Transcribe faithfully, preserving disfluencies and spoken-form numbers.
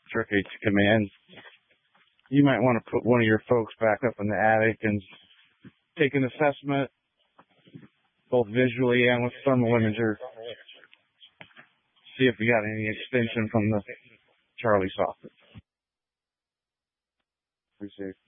tricky to come in. You might want to put one of your folks back up in the attic and take an assessment, both visually and with thermal imager. See if you got any extension from the Charlie socket. Appreciate it.